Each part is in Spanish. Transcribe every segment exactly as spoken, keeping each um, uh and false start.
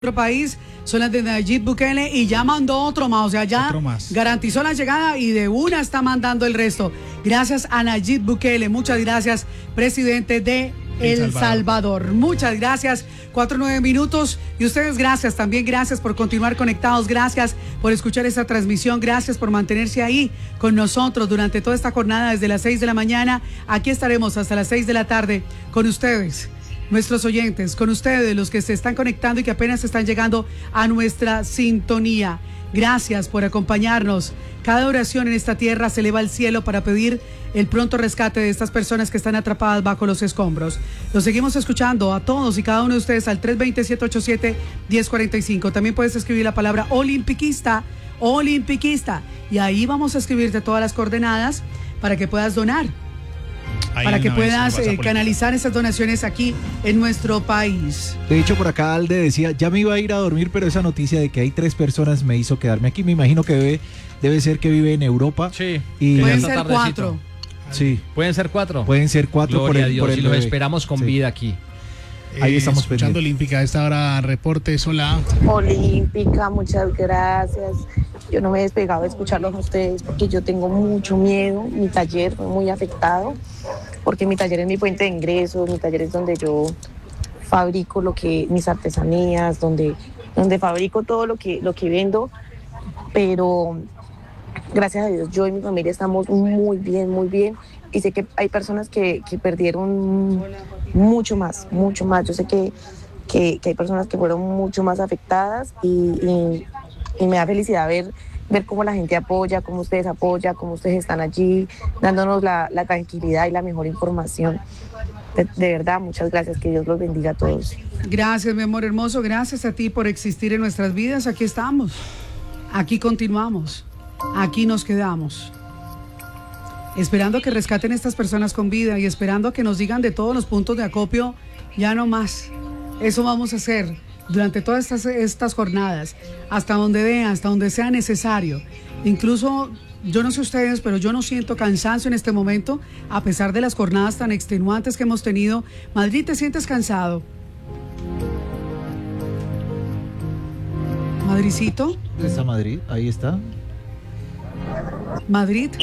Otro país son las de Nayib Bukele y ya mandó otro más, o sea, ya garantizó la llegada y de una está mandando el resto. Gracias a Nayib Bukele, muchas gracias, presidente de El, El Salvador. Salvador. Muchas gracias, cuatro nueve minutos. Y ustedes gracias, también gracias por continuar conectados, gracias por escuchar esta transmisión, gracias por mantenerse ahí con nosotros durante toda esta jornada desde las seis de la mañana. Aquí estaremos hasta las seis de la tarde con ustedes, nuestros oyentes, con ustedes, los que se están conectando y que apenas están llegando a nuestra sintonía. Gracias por acompañarnos. Cada oración en esta tierra se eleva al cielo para pedir el pronto rescate de estas personas que están atrapadas bajo los escombros. Los seguimos escuchando a todos y cada uno de ustedes al tres dos cero, siete ocho siete, uno cero cuatro cinco. También puedes escribir la palabra olimpiquista, olimpiquista, y ahí vamos a escribirte todas las coordenadas para que puedas donar. Ahí para que puedas eh, canalizar esas donaciones aquí en nuestro país. De hecho, por acá Alde decía, ya me iba a ir a dormir, pero esa noticia de que hay tres personas me hizo quedarme aquí. Me imagino que debe, debe ser que vive en Europa. Sí. Y pueden ser cuatro. Sí. Pueden ser cuatro. Pueden ser cuatro. Gloria por el, a Dios, por el y los bebé. esperamos con sí. vida aquí. Ahí eh, estamos escuchando pendientes. Olímpica a esta hora, reportes, hola. Olímpica, muchas gracias. Yo no me he despegado de escucharlos a ustedes porque yo tengo mucho miedo. Mi taller fue muy afectado porque mi taller es mi fuente de ingresos, mi taller es donde yo fabrico lo que mis artesanías, donde, donde fabrico todo lo que, lo que vendo, pero gracias a Dios yo y mi familia estamos muy bien, muy bien, y sé que hay personas que, que perdieron mucho más, mucho más. Yo sé que, que, que hay personas que fueron mucho más afectadas y, y, y me da felicidad ver ver cómo la gente apoya, cómo ustedes apoyan, cómo ustedes están allí, dándonos la, la tranquilidad y la mejor información. De, de verdad, muchas gracias, que Dios los bendiga a todos. Gracias, mi amor hermoso, gracias a ti por existir en nuestras vidas. Aquí estamos, aquí continuamos, aquí nos quedamos, esperando que rescaten a estas personas con vida y esperando que nos digan de todos los puntos de acopio, ya no más. Eso vamos a hacer durante todas estas, estas jornadas, hasta donde dé, hasta donde sea necesario. Incluso, yo no sé ustedes, pero yo no siento cansancio en este momento, a pesar de las jornadas tan extenuantes que hemos tenido. Madrid, ¿te sientes cansado? Madricito. ¿Dónde está Madrid? Ahí está. Madrid.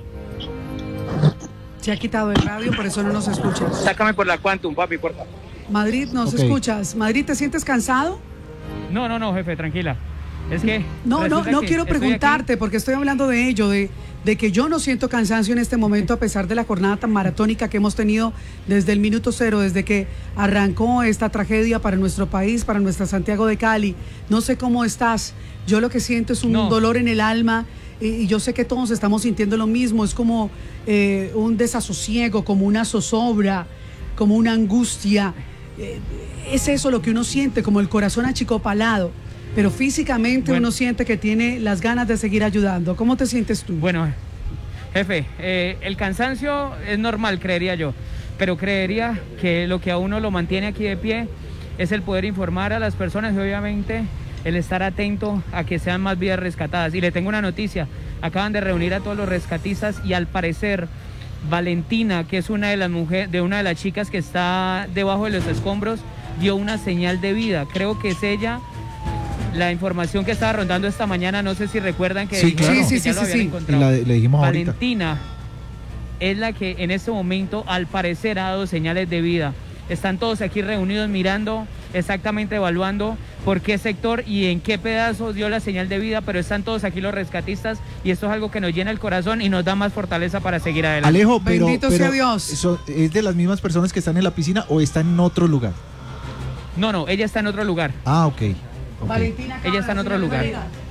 Se ha quitado el radio, por eso no nos escuchas. Sácame por la Quantum, papi, por favor. Madrid, ¿nos okay. escuchas? Madrid, ¿te sientes cansado? No, no, no, jefe, tranquila. Es que... No, no, no quiero preguntarte, porque estoy hablando de ello, de, de que yo no siento cansancio en este momento, a pesar de la jornada tan maratónica que hemos tenido desde el minuto cero, desde que arrancó esta tragedia para nuestro país, para nuestra Santiago de Cali. No sé cómo estás. Yo lo que siento es un no. dolor en el alma, y, y yo sé que todos estamos sintiendo lo mismo. Es como eh, un desasosiego, como una zozobra, como una angustia. Es eso lo que uno siente, como el corazón achicopalado, pero físicamente bueno, uno siente que tiene las ganas de seguir ayudando. ¿Cómo te sientes tú? Bueno, jefe, eh, el cansancio es normal, creería yo, pero creería que lo que a uno lo mantiene aquí de pie es el poder informar a las personas y obviamente el estar atento a que sean más vidas rescatadas. Y le tengo una noticia, acaban de reunir a todos los rescatistas y al parecer Valentina, que es una de las mujeres, de una de las chicas que está debajo de los escombros, dio una señal de vida. Creo que es ella. La información que estaba rondando esta mañana, no sé si recuerdan que sí, claro. sí, sí, ya sí, lo habían sí. encontrado. La, le dijimos Valentina ahorita. Es la que en este momento al parecer ha dado señales de vida. Están todos aquí reunidos mirando, exactamente evaluando por qué sector y en qué pedazo dio la señal de vida, pero están todos aquí los rescatistas y esto es algo que nos llena el corazón y nos da más fortaleza para seguir adelante. Alejo, pero, bendito pero sea Dios. Eso, ¿es de las mismas personas que están en la piscina o está en otro lugar? No, no, ella está en otro lugar. Ah, ok. okay. Valentina, ella está en otro lugar.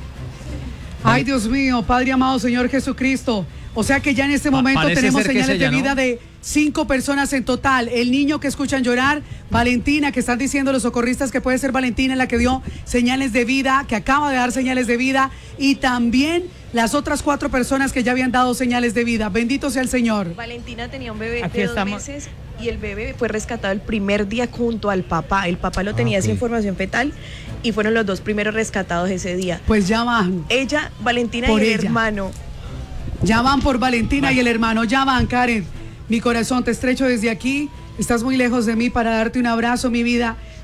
Ay, Dios mío, Padre amado, Señor Jesucristo. O sea que ya en este momento Parece tenemos ser que señales es ella, de vida, ¿no?, de cinco personas en total. El niño que escuchan llorar, Valentina, que están diciendo los socorristas que puede ser Valentina la que dio señales de vida, que acaba de dar señales de vida, y también las otras cuatro personas que ya habían dado señales de vida. Bendito sea el Señor. Valentina tenía un bebé Aquí de estamos. dos meses y el bebé fue rescatado el primer día junto al papá. El papá lo tenía Ah, okay. sin información fetal y fueron los dos primeros rescatados ese día. Pues ya van. Ella, Valentina Por y el ella. hermano. Ya van por Valentina y el hermano, ya van, Karen. Mi corazón, te estrecho desde aquí. Estás muy lejos de mí para darte un abrazo, mi vida.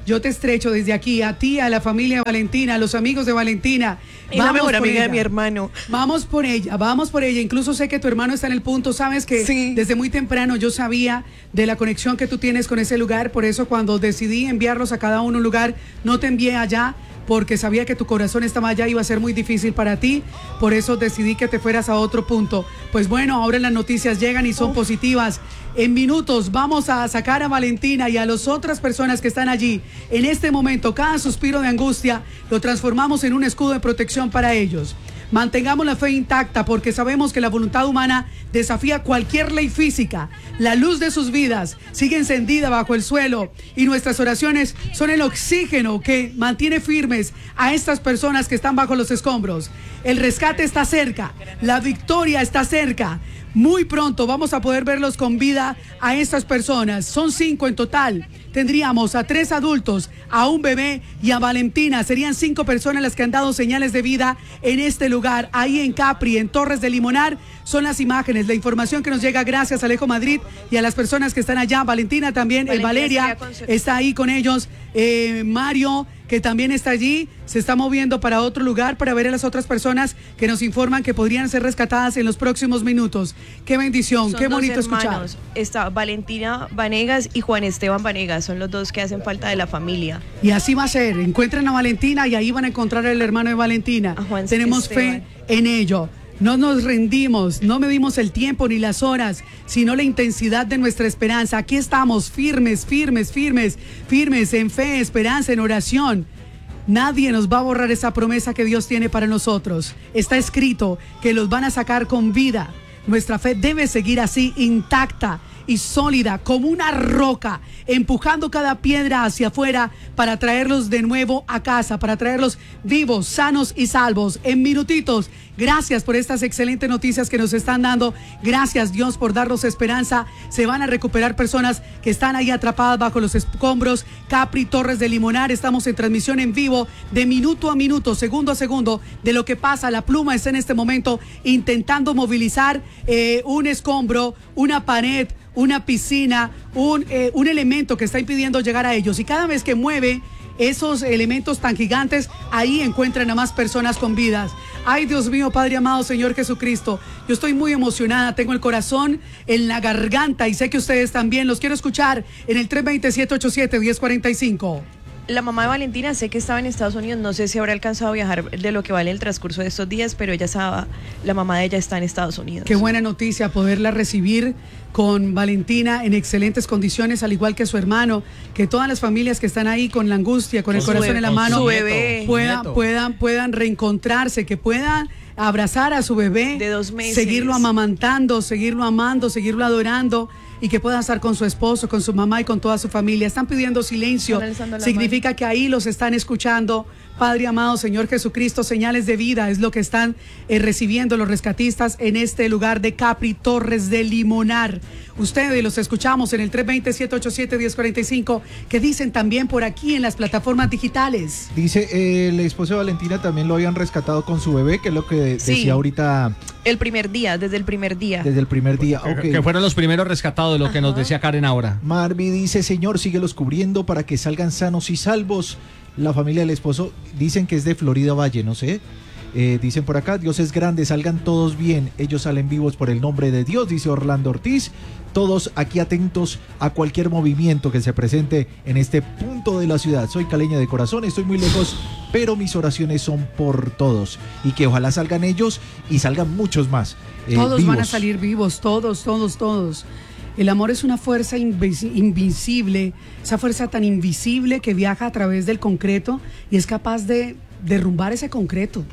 yo te estrecho desde aquí, a ti, a la familia de Valentina, a los amigos de Valentina. Y la mejor amiga de mi hermano. Vamos por ella, vamos por ella. Incluso sé que tu hermano está en el punto. Sabes que sí. Desde muy temprano yo sabía de la conexión que tú tienes con ese lugar. Por eso cuando decidí enviarlos a cada uno a un lugar, no te envié allá, porque sabía que tu corazón estaba allá, iba a ser muy difícil para ti, por eso decidí que te fueras a otro punto. Pues bueno, ahora las noticias llegan y son Uf. positivas. En minutos vamos a sacar a Valentina y a las otras personas que están allí. En este momento, cada suspiro de angustia lo transformamos en un escudo de protección para ellos. Mantengamos la fe intacta porque sabemos que la voluntad humana desafía cualquier ley física. La luz de sus vidas sigue encendida bajo el suelo y nuestras oraciones son el oxígeno que mantiene firmes a estas personas que están bajo los escombros. El rescate está cerca, la victoria está cerca. Muy pronto vamos a poder verlos con vida a estas personas. Son cinco en total. Tendríamos a tres adultos, a un bebé y a Valentina. Serían cinco personas las que han dado señales de vida en este lugar. Ahí en Capri, en Torres de Limonar, son las imágenes, la información que nos llega gracias a Alejo Madrid y a las personas que están allá. Valentina también, el Valeria está ahí con ellos. Eh, Mario, que también está allí, se está moviendo para otro lugar para ver a las otras personas que nos informan que podrían ser rescatadas en los próximos minutos. Qué bendición, son qué bonito escuchar. Está Valentina Vanegas y Juan Esteban Vanegas, son los dos que hacen falta de la familia. Y así va a ser, encuentren a Valentina y ahí van a encontrar al hermano de Valentina. Tenemos Esteban. fe en ello. No nos rendimos, no medimos el tiempo ni las horas, sino la intensidad de nuestra esperanza. Aquí estamos firmes, firmes, firmes, firmes en fe, esperanza, en oración. Nadie nos va a borrar esa promesa que Dios tiene para nosotros. Está escrito que los van a sacar con vida. Nuestra fe debe seguir así, intacta y sólida, como una roca, empujando cada piedra hacia afuera para traerlos de nuevo a casa, para traerlos vivos, sanos y salvos. En minutitos, gracias por estas excelentes noticias que nos están dando. Gracias, Dios, por darnos esperanza. Se van a recuperar personas que están ahí atrapadas bajo los escombros. Capri, Torres de Limonar, estamos en transmisión en vivo de minuto a minuto, segundo a segundo, de lo que pasa. La Pluma está en este momento intentando movilizar eh, un escombro, una pared, una piscina, un, eh, un elemento que está impidiendo llegar a ellos. Y cada vez que mueve esos elementos tan gigantes, ahí encuentran a más personas con vidas. Ay, Dios mío, Padre amado, Señor Jesucristo, yo estoy muy emocionada, tengo el corazón en la garganta y sé que ustedes también. Los quiero escuchar en el tres dos siete, ocho siete, uno cero cuatro cinco. La mamá de Valentina sé que estaba en Estados Unidos, no sé si habrá alcanzado a viajar de lo que vale el transcurso de estos días, pero ella estaba, la mamá de ella está en Estados Unidos. Qué buena noticia poderla recibir con Valentina en excelentes condiciones, al igual que su hermano, que todas las familias que están ahí con la angustia, con, con el corazón bebé, en la mano, su bebé, puedan, puedan, puedan reencontrarse, que puedan abrazar a su bebé, de dos meses, seguirlo amamantando, seguirlo amando, seguirlo adorando, y que puedan estar con su esposo, con su mamá y con toda su familia. Están pidiendo silencio, significa mano. que ahí los están escuchando. Padre amado, Señor Jesucristo, señales de vida es lo que están eh, recibiendo los rescatistas en este lugar de Capri, Torres de Limonar. Ustedes los escuchamos en el tres dos siete, ocho siete, uno cero cuatro cinco, que dicen también por aquí en las plataformas digitales. Dice, eh, el esposo de Valentina también lo habían rescatado con su bebé, que es lo que sí, decía ahorita. El primer día, desde el primer día. Desde el primer día, ok. Que, que fueron los primeros rescatados, lo Ajá. que nos decía Karen ahora. Marvi dice, Señor, síguelos cubriendo para que salgan sanos y salvos. La familia del esposo dicen que es de Florida Valle, no sé. Eh, dicen por acá, Dios es grande, salgan todos bien. Ellos salen vivos por el nombre de Dios, dice Orlando Ortiz. Todos aquí atentos a cualquier movimiento que se presente en este punto de la ciudad. Soy caleña de corazón, estoy muy lejos, pero mis oraciones son por todos. Y que ojalá salgan ellos y salgan muchos más. Eh, todos vivos. Van a salir vivos, todos, todos, todos. El amor es una fuerza invisible, esa fuerza tan invisible que viaja a través del concreto y es capaz de derrumbar ese concreto.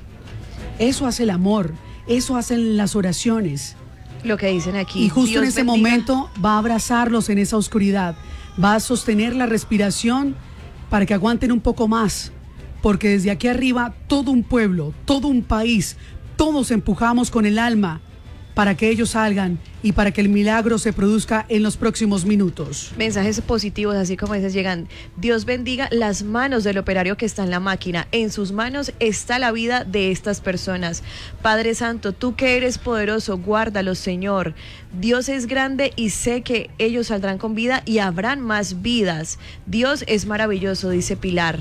Eso hace el amor, eso hacen las oraciones. Lo que dicen aquí. Y justo Dios en ese bendiga. momento va a abrazarlos en esa oscuridad, va a sostener la respiración para que aguanten un poco más, porque desde aquí arriba todo un pueblo, todo un país, todos empujamos con el alma para que ellos salgan y para que el milagro se produzca en los próximos minutos. Mensajes positivos, así como dices, llegan. Dios bendiga las manos del operario que está en la máquina. En sus manos está la vida de estas personas. Padre Santo, tú que eres poderoso, guárdalos, Señor. Dios es grande y sé que ellos saldrán con vida y habrán más vidas. Dios es maravilloso, dice Pilar.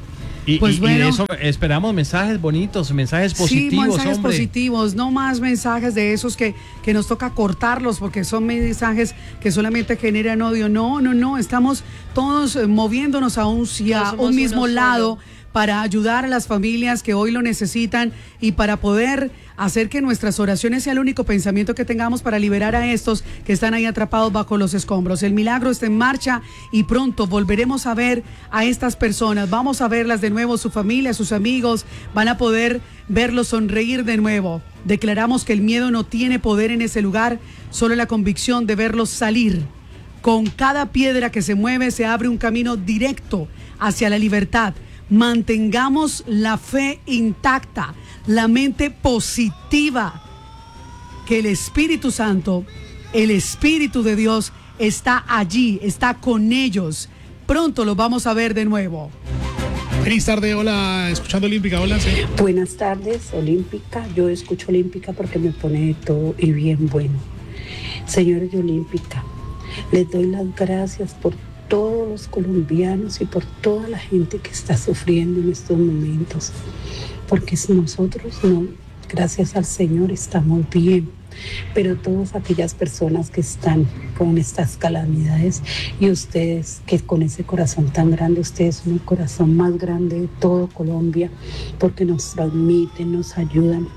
Y, pues y, bueno, y de eso esperamos mensajes bonitos, mensajes positivos, sí, mensajes hombre. positivos, no más mensajes de esos que, que nos toca cortarlos porque son mensajes que solamente generan odio. No, no, no, estamos todos eh, moviéndonos a un, hacia un mismo lado para ayudar a las familias que hoy lo necesitan y para poder hacer que nuestras oraciones sea el único pensamiento que tengamos para liberar a estos que están ahí atrapados bajo los escombros. El milagro está en marcha y pronto volveremos a ver a estas personas. Vamos a verlas de nuevo, su familia, sus amigos, van a poder verlos sonreír de nuevo. Declaramos que el miedo no tiene poder en ese lugar, solo la convicción de verlos salir. Con cada piedra que se mueve se abre un camino directo hacia la libertad. Mantengamos la fe intacta, la mente positiva, que el Espíritu Santo, el Espíritu de Dios está allí, está con ellos. Pronto los vamos a ver de nuevo. Feliz tarde, hola, escuchando Olímpica, hola. Sí. Buenas tardes, Olímpica. Yo escucho Olímpica porque me pone de todo y bien bueno. Señores de Olímpica, les doy las gracias por todos los colombianos y por toda la gente que está sufriendo en estos momentos, porque nosotros no, gracias al Señor estamos bien, pero todas aquellas personas que están con estas calamidades y ustedes que con ese corazón tan grande, ustedes son el corazón más grande de todo Colombia, porque nos transmiten, nos ayudan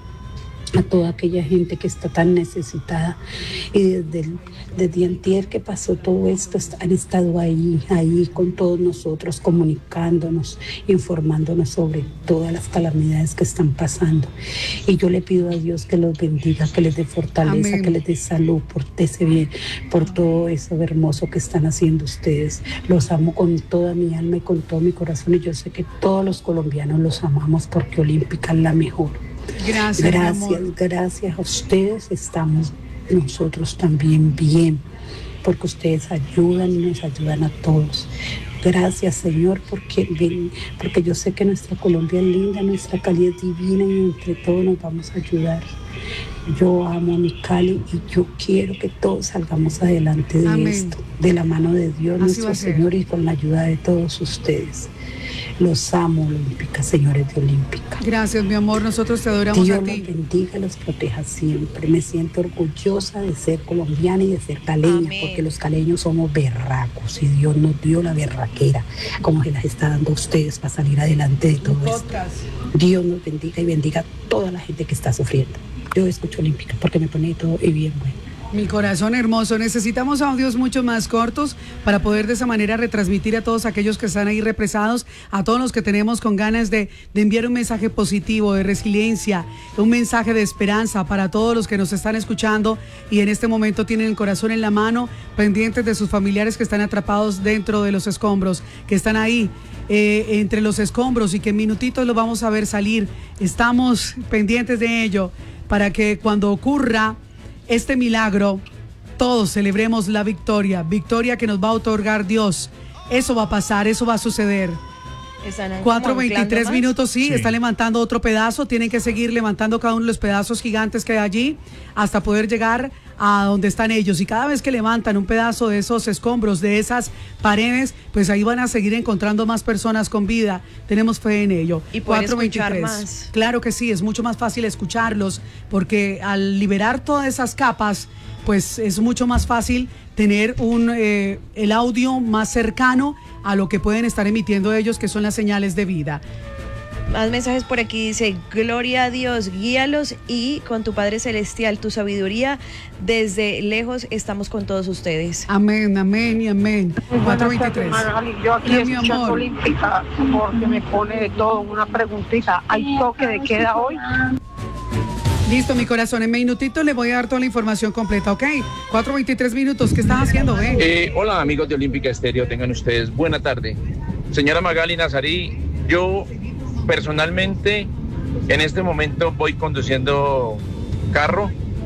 a toda aquella gente que está tan necesitada, y desde, el, desde antier que pasó todo esto han estado ahí, ahí con todos nosotros, comunicándonos, informándonos sobre todas las calamidades que están pasando, y yo le pido a Dios que los bendiga, que les dé fortaleza, amén, que les dé salud, por ese bien, por todo eso hermoso que están haciendo ustedes. Los amo con toda mi alma y con todo mi corazón, y yo sé que todos los colombianos los amamos porque Olímpica es la mejor. Gracias, gracias, gracias a ustedes estamos nosotros también bien, porque ustedes ayudan y nos ayudan a todos. Gracias, Señor, porque, porque yo sé que nuestra Colombia es linda, nuestra Cali es divina y entre todos nos vamos a ayudar. Yo amo a mi Cali y yo quiero que todos salgamos adelante de amén, esto, de la mano de Dios, así nuestro Señor, y con la ayuda de todos ustedes. Los amo, Olímpica, señores de Olímpica. Gracias, mi amor, nosotros te adoramos Dios a ti. Dios los bendiga y los proteja siempre. Me siento orgullosa de ser colombiana y de ser caleña, amén, porque los caleños somos berracos y Dios nos dio la berraquera, como se las está dando a ustedes para salir adelante de todo esto. Dios nos bendiga y bendiga a toda la gente que está sufriendo. Yo escucho Olímpica porque me pone todo y bien bueno. Mi corazón hermoso, necesitamos audios mucho más cortos para poder de esa manera retransmitir a todos aquellos que están ahí represados, a todos los que tenemos con ganas de, de enviar un mensaje positivo, de resiliencia, un mensaje de esperanza para todos los que nos están escuchando y en este momento tienen el corazón en la mano, pendientes de sus familiares que están atrapados dentro de los escombros, que están ahí eh, entre los escombros y que en minutitos los vamos a ver salir. Estamos pendientes de ello para que cuando ocurra este milagro, todos celebremos la victoria, victoria que nos va a otorgar Dios. Eso va a pasar, eso va a suceder. cuatro veintitrés minutos, sí, sí, están levantando otro pedazo, tienen que seguir levantando cada uno de los pedazos gigantes que hay allí hasta poder llegar a donde están ellos. Y cada vez que levantan un pedazo de esos escombros, de esas paredes, pues ahí van a seguir encontrando más personas con vida. Tenemos fe en ello. Y poder escuchar más. Claro que sí, es mucho más fácil escucharlos, porque al liberar todas esas capas, pues es mucho más fácil tener un eh, el audio más cercano a lo que pueden estar emitiendo ellos, que son las señales de vida. Más mensajes por aquí, dice: gloria a Dios, guíalos y con tu Padre Celestial, tu sabiduría, desde lejos estamos con todos ustedes. Amén, amén y amén. cuatro veintitrés. Yo aquí escuchando Olímpica porque me pone de todo. Una preguntita, ¿hay toque de queda hoy? Listo, mi corazón, en minutitos le voy a dar toda la información completa, ¿ok? cuatro veintitrés minutos, ¿qué estás haciendo, ven? Eh, hola, amigos de Olímpica Estéreo, tengan ustedes buena tarde. Señora Magali Nazarí, yo personalmente en este momento voy conduciendo carro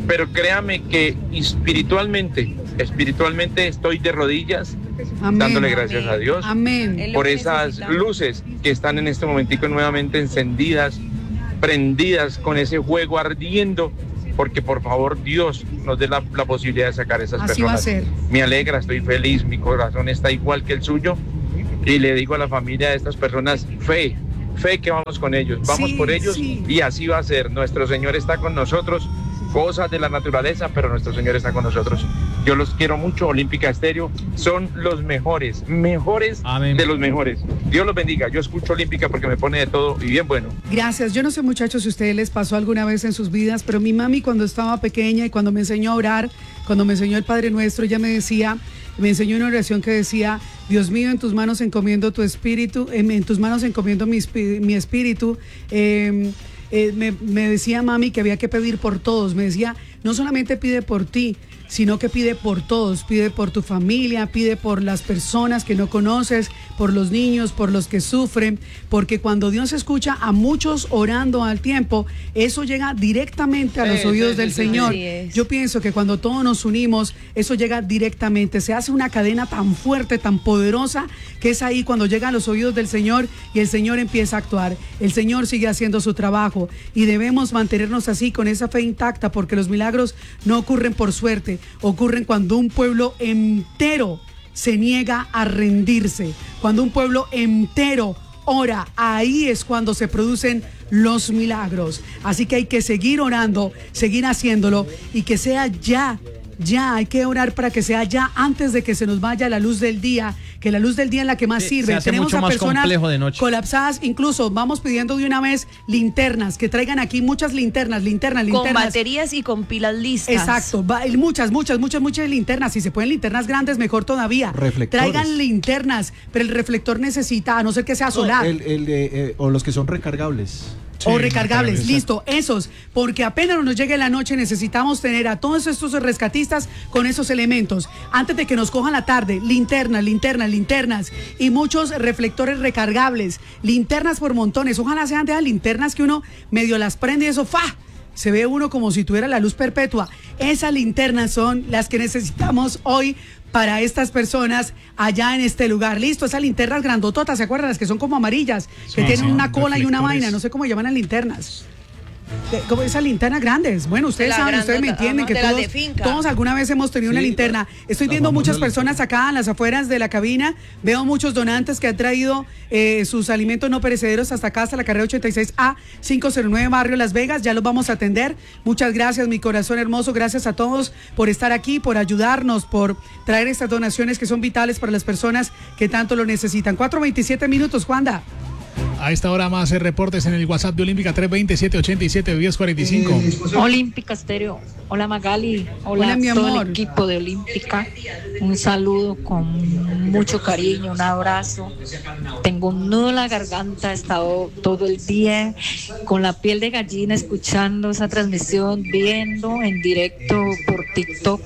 pero créame que espiritualmente, espiritualmente estoy de rodillas, amén, dándole gracias amén, a Dios amén, por esas luces que están en este momentico nuevamente encendidas, prendidas con ese fuego ardiendo, porque por favor Dios nos dé la, la posibilidad de sacar a esas Así personas. Va a ser. Me alegra, estoy feliz, mi corazón está igual que el suyo, y le digo a la familia de estas personas, fe, fe que vamos con ellos, vamos sí, por ellos sí. Y así va a ser. Nuestro Señor está con nosotros, cosas de la naturaleza, pero nuestro Señor está con nosotros. Yo los quiero mucho, Olímpica Estéreo, son los mejores, mejores Amén. De los mejores. Dios los bendiga, yo escucho Olímpica porque me pone de todo y bien bueno. Gracias, yo no sé muchachos si a ustedes les pasó alguna vez en sus vidas, pero mi mami cuando estaba pequeña y cuando me enseñó a orar, cuando me enseñó el Padre Nuestro, ella me decía, me enseñó una oración que decía, Dios mío, en tus manos encomiendo tu espíritu, en tus manos encomiendo mi, mi espíritu, eh, eh, me, me decía mami que había que pedir por todos, me decía, no solamente pide por ti, sino que pide por todos, pide por tu familia, pide por las personas que no conoces, por los niños, por los que sufren, porque cuando Dios escucha a muchos orando al tiempo, eso llega directamente a los sí, oídos sí, del sí, Señor. Sí, yo pienso que cuando todos nos unimos, eso llega directamente, se hace una cadena tan fuerte, tan poderosa, que es ahí cuando llega a los oídos del Señor y el Señor empieza a actuar. El Señor sigue haciendo su trabajo y debemos mantenernos así con esa fe intacta, porque los milagros no ocurren por suerte, ocurren cuando un pueblo entero se niega a rendirse, cuando un pueblo entero ora, ahí es cuando se producen los milagros. Así que hay que seguir orando, seguir haciéndolo y que sea ya, ya, hay que orar para que sea ya antes de que se nos vaya la luz del día, que la luz del día es la que más sirve. Se hace Tenemos mucho a más personas complejo de noche. Colapsadas, incluso vamos pidiendo de una vez linternas, que traigan aquí muchas linternas, linternas, linternas. Con baterías y con pilas listas. Exacto, va, muchas, muchas, muchas, muchas linternas. Si se pueden linternas grandes, mejor todavía. Reflectores. Traigan linternas, pero el reflector necesita, a no ser que sea solar. No, el, el, eh, o los que son recargables. Sí, o recargables, listo, esos, porque apenas nos llegue la noche necesitamos tener a todos estos rescatistas con esos elementos, antes de que nos cojan la tarde, linternas, linternas, linternas y muchos reflectores recargables, linternas por montones, ojalá sean de las linternas que uno medio las prende y eso, ¡fa!, se ve uno como si tuviera la luz perpetua. Esas linternas son las que necesitamos hoy para estas personas allá en este lugar. Listo, esas linternas grandototas, ¿se acuerdan? Las que son como amarillas, que sí, tienen sí, una cola y una vaina, no sé cómo llaman las linternas. Como esas linternas grandes. Bueno, ustedes la saben, ustedes me entienden, que todos, todos alguna vez hemos tenido sí, una linterna. Estoy viendo muchas personas acá en las afueras de la cabina. Veo muchos donantes que han traído eh, sus alimentos no perecederos hasta acá, hasta la carrera ochenta y seis A quinientos nueve Barrio Las Vegas. Ya los vamos a atender. Muchas gracias, mi corazón hermoso. Gracias a todos por estar aquí, por ayudarnos, por traer estas donaciones que son vitales para las personas que tanto lo necesitan. cuatro veintisiete minutos, Juanda. A esta hora más eh, reportes en el WhatsApp de Olímpica tres veinte, siete ochenta y siete, diez cuarenta y cinco. Olímpica Estéreo. Hola Magali. Hola, Hola mi todo amor. el equipo de Olímpica. Un saludo con mucho cariño, un abrazo. Tengo un nudo en la garganta, he estado todo el día con la piel de gallina escuchando esa transmisión, viendo en directo por TikTok.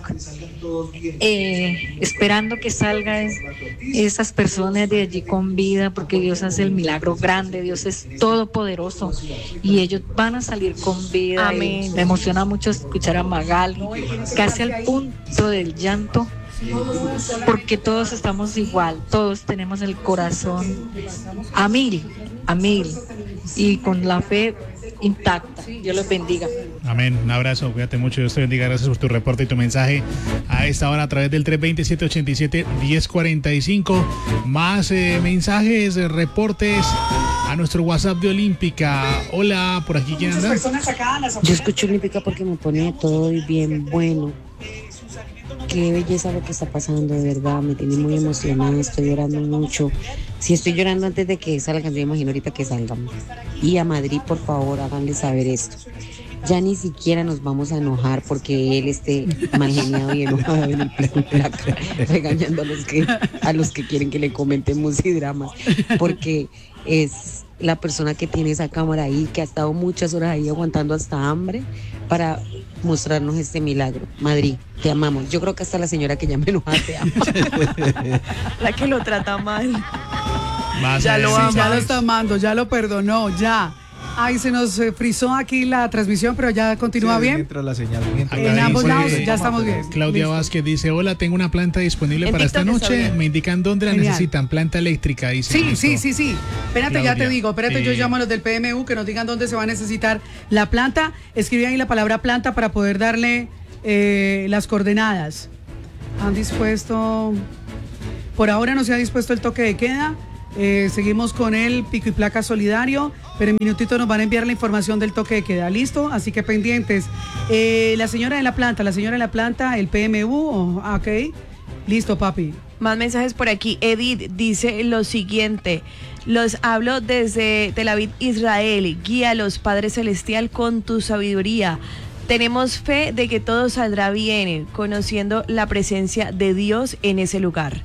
Eh, esperando que salgan esas personas de allí con vida, porque Dios hace el milagro grande, Dios es todopoderoso y ellos van a salir con vida. Amén. Me emociona mucho escuchar a Magali, casi al punto del llanto, porque todos estamos igual, todos tenemos el corazón a mil, a mil y con la fe intacta. Dios los bendiga. Amén. Un abrazo, cuídate mucho, Dios te bendiga. Gracias por tu reporte y tu mensaje a esta hora a través del tres veinte, siete ochenta y siete, diez cuarenta y cinco. Más eh, mensajes, eh, reportes a nuestro WhatsApp de Olímpica. Hola, por aquí quién anda. Yo escucho Olímpica porque me pone todo y bien bueno. Qué belleza lo que está pasando, de verdad, me tiene muy emocionada, estoy llorando mucho. Si estoy llorando antes de que salgan, yo imagino ahorita que salgan. Y a Madrid, por favor, háganle saber esto. Ya ni siquiera nos vamos a enojar porque él esté mal geniado y enojado en el plan placa, regañando a los que a los que quieren que le comentemos y dramas, porque es la persona que tiene esa cámara ahí, que ha estado muchas horas ahí aguantando hasta hambre para mostrarnos este milagro. Madrid, te amamos. Yo creo que hasta la señora que ya me enojaba te ama. La que lo trata mal. Más ya lo ama, mensajes. ya lo está amando, ya lo perdonó, ya. Ay, se nos eh, frizó aquí la transmisión, pero ya continúa Sí, bien. Mientras la señal. Mientras En la ambos dice- lados ya estamos bien. Claudia Listo. Vázquez dice, hola, tengo una planta disponible En para esta TikTok está noche. bien. Me indican dónde la Genial. necesitan. Planta eléctrica, dice. Sí, Listo. sí, sí, sí. Espérate, ya Claudia, te digo. Espérate, sí. yo llamo a los del P M U que nos digan dónde se va a necesitar la planta. Escribe ahí la palabra planta para poder darle eh, las coordenadas. Han dispuesto... Por ahora no se ha dispuesto el toque de queda. Eh, seguimos con el pico y placa solidario, pero en minutito nos van a enviar la información del toque de queda, ¿listo? Así que pendientes. Eh, la señora de la planta, la señora de la planta, el P M U, oh, ok, listo, papi. Más mensajes por aquí. Edith dice lo siguiente: los hablo desde Tel Aviv, Israel. Guíalos, Padre Celestial, con tu sabiduría. Tenemos fe de que todo saldrá bien, conociendo la presencia de Dios en ese lugar.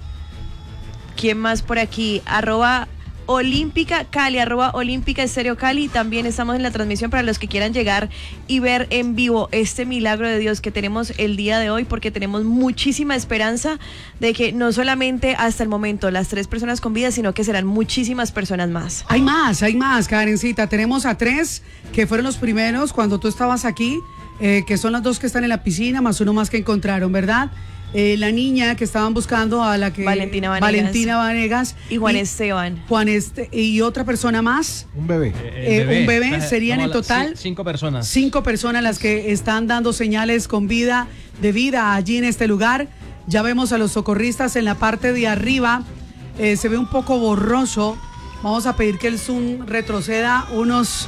¿Quién más por aquí? Arroba Olímpica Cali, arroba Olímpica Estéreo Cali. También estamos en la transmisión para los que quieran llegar y ver en vivo este milagro de Dios que tenemos el día de hoy, porque tenemos muchísima esperanza de que no solamente hasta el momento las tres personas con vida, sino que serán muchísimas personas más. Hay más, hay más, Karencita. Tenemos a tres que fueron los primeros cuando tú estabas aquí, eh, que son los dos que están en la piscina, más uno más que encontraron, ¿verdad? Eh, la niña que estaban buscando a la que... Valentina Vanegas. Valentina Vanegas. Y Juan Esteban. Juan este, y otra persona más. Un bebé. Eh, un bebé, serían en total c- cinco personas. Cinco personas las que están dando señales con vida, de vida allí en este lugar. Ya vemos a los socorristas en la parte de arriba. Eh, se ve un poco borroso. Vamos a pedir que el Zoom retroceda unos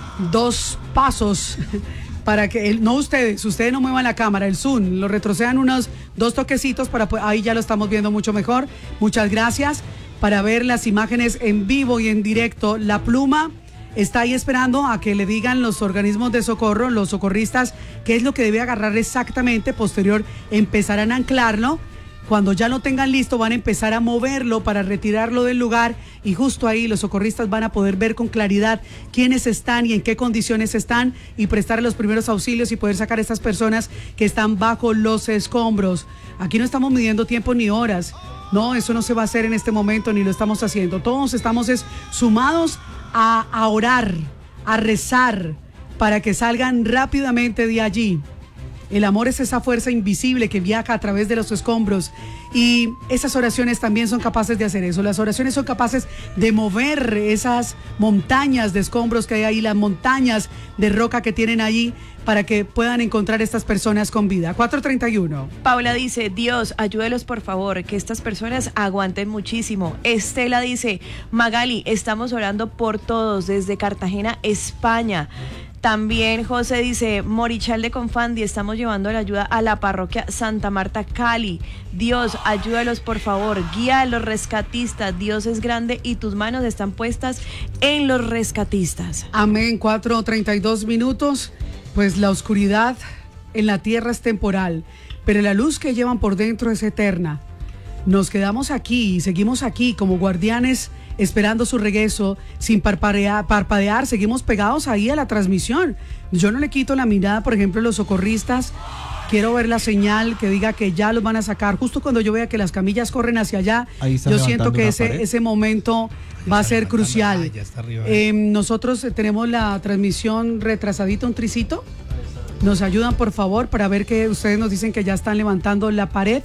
dos pasos para que, el, no ustedes, ustedes no muevan la cámara, el Zoom, lo retrocedan unos dos toquecitos para, ahí ya lo estamos viendo mucho mejor. Muchas gracias. Para ver las imágenes en vivo y en directo, la pluma está ahí esperando a que le digan los organismos de socorro, los socorristas, qué es lo que debe agarrar exactamente. Posterior empezarán a anclarlo. Cuando ya lo tengan listo, van a empezar a moverlo para retirarlo del lugar, y justo ahí los socorristas van a poder ver con claridad quiénes están y en qué condiciones están, y prestar los primeros auxilios y poder sacar a estas personas que están bajo los escombros. Aquí no estamos midiendo tiempo ni horas. No, eso no se va a hacer en este momento, ni lo estamos haciendo. Todos estamos es, sumados a, a orar, a rezar, para que salgan rápidamente de allí. El amor es esa fuerza invisible que viaja a través de los escombros, y esas oraciones también son capaces de hacer eso. Las oraciones son capaces de mover esas montañas de escombros que hay ahí, las montañas de roca que tienen allí, para que puedan encontrar estas personas con vida. cuatro treinta y uno. Paula dice, Dios, ayúdelos por favor, que estas personas aguanten muchísimo. Estela dice, Magali, estamos orando por todos desde Cartagena, España. También José dice, Morichal de Confandi, estamos llevando la ayuda a la parroquia Santa Marta, Cali. Dios, ayúdalos por favor, guía a los rescatistas. Dios es grande y tus manos están puestas en los rescatistas. Amén. cuatro treinta y dos minutos. Pues la oscuridad en la tierra es temporal, pero la luz que llevan por dentro es eterna. Nos quedamos aquí y seguimos aquí como guardianes, esperando su regreso sin parpadear, parpadear. Seguimos pegados ahí a la transmisión. Yo no le quito la mirada, por ejemplo, a los socorristas. Quiero ver la señal que diga que ya los van a sacar. Justo cuando yo vea que las camillas corren hacia allá, yo siento que ese, ese momento va a ser crucial. Eh, nosotros tenemos la transmisión retrasadita, un tricito. Nos ayudan, por favor, para ver que ustedes nos dicen que ya están levantando la pared.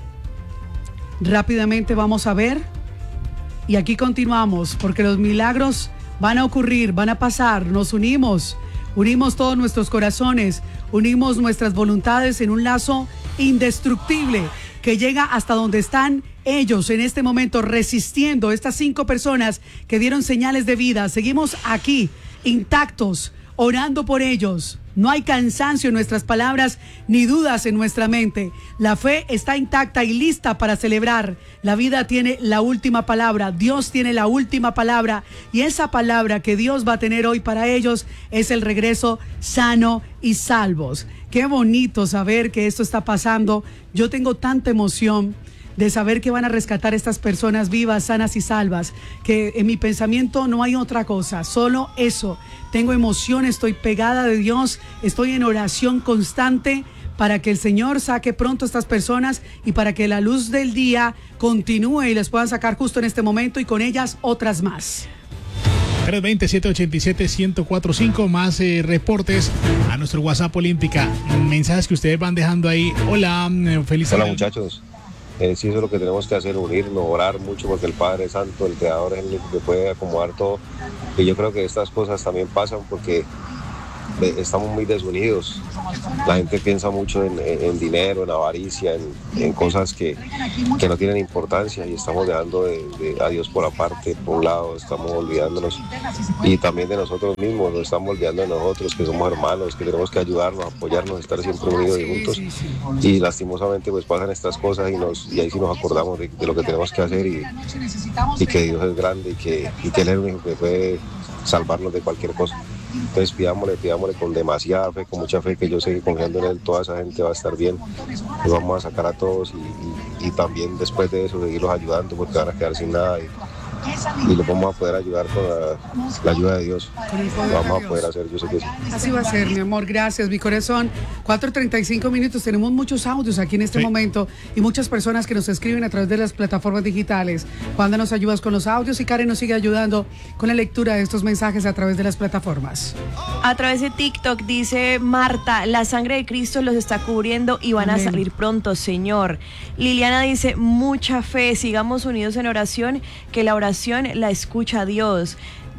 Rápidamente vamos a ver. Y aquí continuamos, porque los milagros van a ocurrir, van a pasar. Nos unimos, unimos todos nuestros corazones, unimos nuestras voluntades en un lazo indestructible que llega hasta donde están ellos en este momento, resistiendo, estas cinco personas que dieron señales de vida. Seguimos aquí, intactos, orando por ellos. No hay cansancio en nuestras palabras ni dudas en nuestra mente. La fe está intacta y lista para celebrar. La vida tiene la última palabra. Dios tiene la última palabra. Y esa palabra que Dios va a tener hoy para ellos es el regreso sano y salvos. Qué bonito saber que esto está pasando. Yo tengo tanta emoción de saber que van a rescatar a estas personas vivas, sanas y salvas, que en mi pensamiento no hay otra cosa, solo eso. Tengo emoción, estoy pegada de Dios, estoy en oración constante para que el Señor saque pronto a estas personas y para que la luz del día continúe y les puedan sacar justo en este momento, y con ellas otras más. tres dos cero, siete ocho siete, uno cero cuatro cinco. Más eh, reportes a nuestro WhatsApp Olímpica. Mensajes que ustedes van dejando ahí. Hola, feliz Hola muchachos. Eh, sí, eso es lo que tenemos que hacer, unirnos, orar mucho, porque el Padre Santo, el Creador, es el único que puede acomodar todo. Y yo creo que estas cosas también pasan porque estamos muy desunidos. La gente piensa mucho en, en dinero, en avaricia, en, en cosas que, que no tienen importancia, y estamos dejando de, de a Dios por aparte. Por un lado estamos olvidándonos, y también de nosotros mismos, nos estamos olvidando de nosotros, que somos hermanos, que tenemos que ayudarnos, apoyarnos, estar siempre unidos y juntos. Y lastimosamente pues pasan estas cosas, y, nos, y ahí sí nos acordamos de, de lo que tenemos que hacer, y, y que Dios es grande, y que, y que Él es el único que puede salvarnos de cualquier cosa. Entonces pidámosle, pidámosle con demasiada fe, con mucha fe, que yo sé que confiando en Él toda esa gente va a estar bien. Los vamos a sacar a todos, y, y, y también después de eso seguirlos ayudando, porque van a quedar sin nada, y, y los vamos a poder ayudar con la, la ayuda de Dios. Lo vamos a poder hacer, yo sé que sí. Así va a ser, mi amor, gracias, mi corazón. cuatro treinta y cinco minutos, tenemos muchos audios aquí en este sí. momento, y muchas personas que nos escriben a través de las plataformas digitales. Wanda, nos ayudas con los audios, y Karen nos sigue ayudando con la lectura de estos mensajes a través de las plataformas. A través de TikTok dice Marta, la sangre de Cristo los está cubriendo y van Amén. A salir pronto, Señor. Liliana dice, mucha fe, sigamos unidos en oración, que la oración la escucha Dios.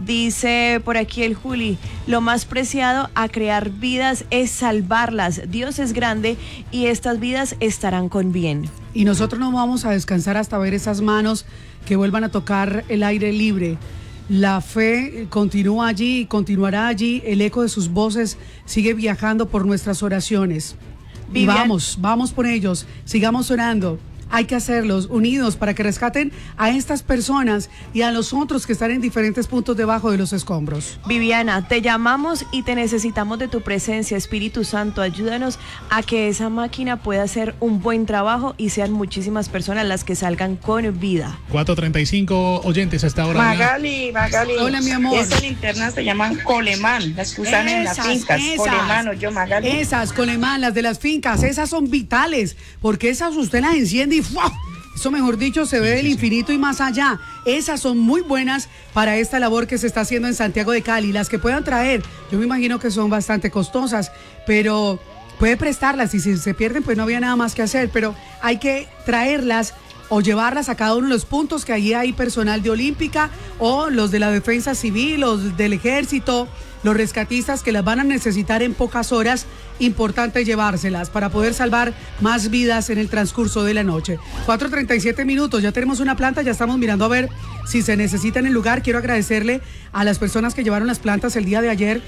Dice por aquí el Juli, lo más preciado a crear vidas es salvarlas. Dios es grande y estas vidas estarán con bien. Y nosotros no vamos a descansar hasta ver esas manos que vuelvan a tocar el aire libre. La fe continúa allí y continuará allí. El eco de sus voces sigue viajando por nuestras oraciones. Vivian. Y vamos, vamos por ellos, sigamos orando. Hay que hacerlos unidos para que rescaten a estas personas y a los otros que están en diferentes puntos debajo de los escombros. Viviana, te llamamos y te necesitamos de tu presencia, Espíritu Santo. Ayúdanos a que esa máquina pueda hacer un buen trabajo y sean muchísimas personas las que salgan con vida. cuatro treinta y cinco oyentes hasta ahora. Magali, Magali. Hola, mi amor. Esas linternas se llaman colemán, las que usan esas, en las fincas. Esas, colemán, o yo, Magali. Esas, colemán, las de las fincas, esas son vitales, porque esas usted las enciende y ¡fua! Eso, mejor dicho, se ve del infinito y más allá. Esas son muy buenas para esta labor que se está haciendo en Santiago de Cali. Las que puedan traer, yo me imagino que son bastante costosas, pero puede prestarlas, y si se pierden pues no había nada más que hacer, pero hay que traerlas o llevarlas a cada uno de los puntos, que allí hay personal de Olímpica o los de la Defensa Civil, los del Ejército, los rescatistas que las van a necesitar en pocas horas. Importante llevárselas para poder salvar más vidas en el transcurso de la noche. cuatro treinta y siete minutos, ya tenemos una planta, ya estamos mirando a ver si se necesita en el lugar. Quiero agradecerle a las personas que llevaron las plantas el día de ayer.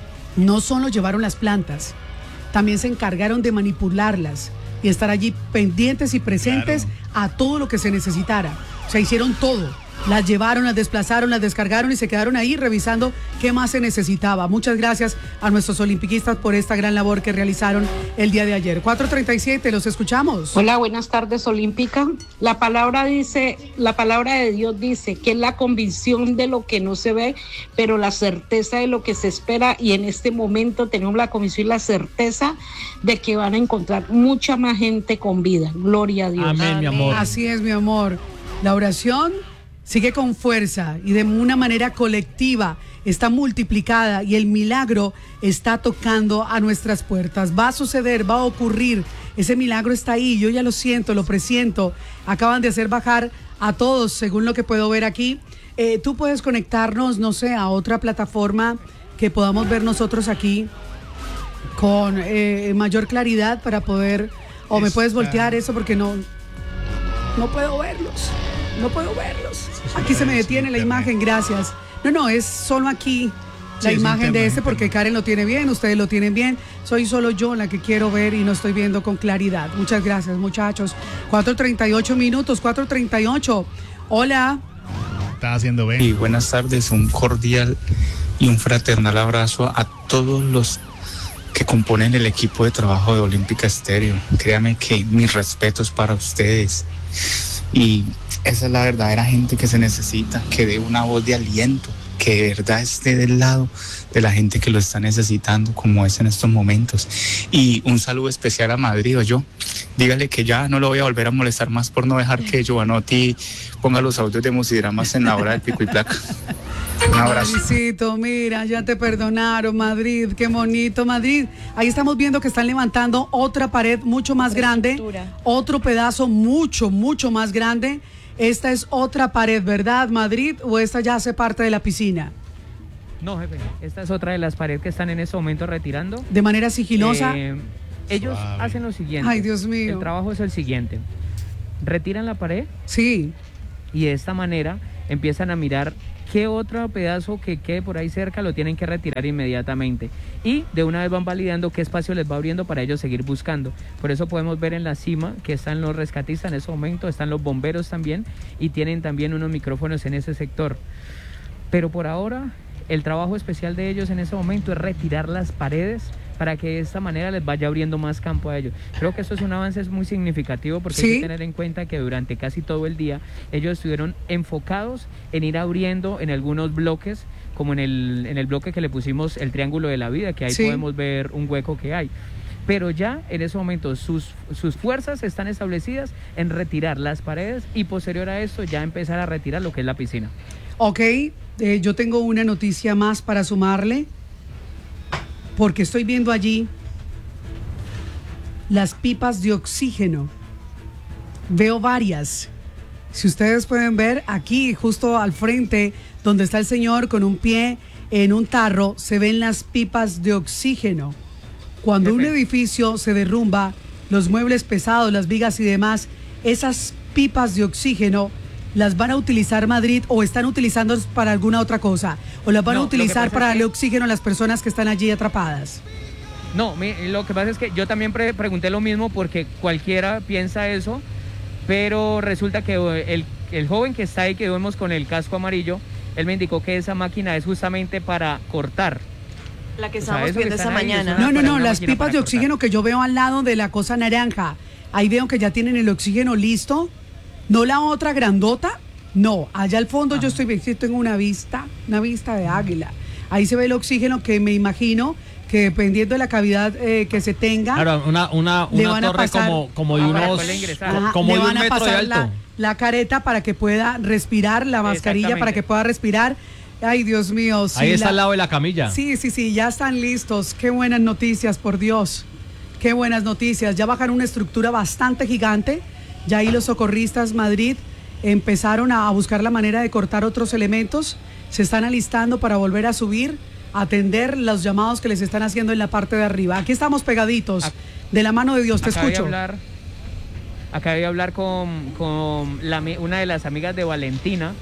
No solo llevaron las plantas, también se encargaron de manipularlas y estar allí pendientes y presentes claro. a todo lo que se necesitara. O sea, hicieron todo. Las llevaron, las desplazaron, las descargaron y se quedaron ahí revisando qué más se necesitaba. Muchas gracias a nuestros olimpiquistas por esta gran labor que realizaron el día de ayer. cuatro treinta y siete, los escuchamos. Hola, buenas tardes, Olímpica. La palabra dice, la palabra de Dios dice que es la convicción de lo que no se ve, pero la certeza de lo que se espera, y en este momento tenemos la convicción y la certeza de que van a encontrar mucha más gente con vida. Gloria a Dios. Amén, Amén. mi amor. Así es, mi amor. La oración sigue con fuerza y de una manera colectiva, está multiplicada, y el milagro está tocando a nuestras puertas. Va a suceder, va a ocurrir. Ese milagro está ahí, yo ya lo siento, lo presiento. Acaban de hacer bajar a todos, según lo que puedo ver aquí. Eh, tú puedes conectarnos, no sé, a otra plataforma que podamos ver nosotros aquí con eh, mayor claridad para poder, o me puedes voltear eso porque no, no puedo verlos. No puedo verlos. Aquí se me detiene la imagen, gracias. No, no, es solo aquí la sí, imagen de este, porque Karen lo tiene bien, ustedes lo tienen bien. Soy solo yo la que quiero ver y no estoy viendo con claridad. Muchas gracias, muchachos. cuatro treinta y ocho minutos, cuatro treinta y ocho. Hola. Está haciendo bien. Y buenas tardes, un cordial y un fraternal abrazo a todos los que componen el equipo de trabajo de Olímpica Estéreo. Créanme que mis respetos para ustedes. Y esa es la verdadera gente que se necesita, que dé una voz de aliento, que de verdad esté del lado de la gente que lo está necesitando, como es en estos momentos. Y un saludo especial a Madrid, o yo, dígale que ya no lo voy a volver a molestar más por no dejar que Giovanotti ponga los audios de Musidramas en la hora del pico y placa. Un abrazo. Madridcito, mira, ya te perdonaron, Madrid, qué bonito, Madrid. Ahí estamos viendo que están levantando otra pared mucho más grande, otro pedazo mucho, mucho más grande. Esta es otra pared, ¿verdad, Madrid? ¿O esta ya hace parte de la piscina? No, jefe, esta es otra de las paredes que están en este momento retirando. ¿De manera sigilosa? Eh, ellos Suave. hacen lo siguiente. Ay, Dios mío. El trabajo es el siguiente. Retiran la pared. Sí. Y de esta manera empiezan a mirar qué otro pedazo que quede por ahí cerca lo tienen que retirar inmediatamente. Y de una vez van validando qué espacio les va abriendo para ellos seguir buscando. Por eso podemos ver en la cima que están los rescatistas en ese momento, están los bomberos también y tienen también unos micrófonos en ese sector. Pero por ahora, el trabajo especial de ellos en ese momento es retirar las paredes para que de esta manera les vaya abriendo más campo a ellos. Creo que esto es un avance muy significativo porque ¿Sí? hay que tener en cuenta que durante casi todo el día ellos estuvieron enfocados en ir abriendo en algunos bloques, como en el, en el bloque que le pusimos el Triángulo de la Vida, que ahí ¿Sí? podemos ver un hueco que hay. Pero ya en ese momento sus, sus fuerzas están establecidas en retirar las paredes y posterior a esto ya empezar a retirar lo que es la piscina. Ok, eh, yo tengo una noticia más para sumarle, porque estoy viendo allí las pipas de oxígeno. Veo varias. Si ustedes pueden ver, aquí justo al frente, donde está el señor con un pie en un tarro, se ven las pipas de oxígeno. Cuando Jefe. un edificio se derrumba, los muebles pesados, las vigas y demás, esas pipas de oxígeno ¿las van a utilizar Madrid o están utilizando para alguna otra cosa? ¿O las van no, a utilizar para darle que... oxígeno a las personas que están allí atrapadas? No, lo que pasa es que yo también pre pregunté lo mismo porque cualquiera piensa eso, pero resulta que el, el joven que está ahí, que vemos con el casco amarillo, él me indicó que esa máquina es justamente para cortar. La que estábamos o sea, viendo esa mañana. No, no, no, las pipas de oxígeno cortar. que yo veo al lado de la cosa naranja, ahí veo que ya tienen el oxígeno listo. No la otra grandota, no, allá al fondo ah. yo estoy viendo, tengo una vista, una vista de águila. Ahí se ve el oxígeno que me imagino que dependiendo de la cavidad eh, que se tenga, claro, una, una, una torre pasar, como, como de unos, ajá, como de un metro de alto. La, la careta para que pueda respirar, la mascarilla para que pueda respirar. Ay, Dios mío. Sí, ahí está la, al lado de la camilla. Sí, sí, sí, ya están listos. Qué buenas noticias, por Dios. Qué buenas noticias. Ya bajaron una estructura bastante gigante. Ya ahí los socorristas Madrid empezaron a buscar la manera de cortar otros elementos, se están alistando para volver a subir, atender los llamados que les están haciendo en la parte de arriba. Aquí estamos pegaditos, de la mano de Dios, te acabé escucho. De hablar, acabé de hablar con, con la, una de las amigas de Valentina